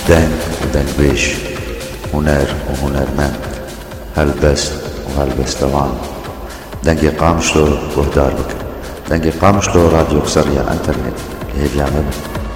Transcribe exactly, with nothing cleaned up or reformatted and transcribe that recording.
دنگ ودنگويش، هنر وهنرمند، هلبست وهلبستوان. دنگی قامشلو گهدار بکن. دنگی قامشلو راديو قصرية انترنت اللي هي بيعمل